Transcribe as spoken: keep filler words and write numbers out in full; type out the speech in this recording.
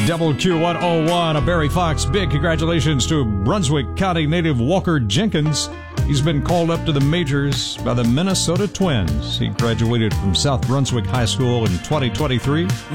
Double Q one oh one, a Barry Fox. Big congratulations to Brunswick County native Walker Jenkins. He's been called up to the majors by the Minnesota Twins. He graduated from South Brunswick High School in twenty twenty-three.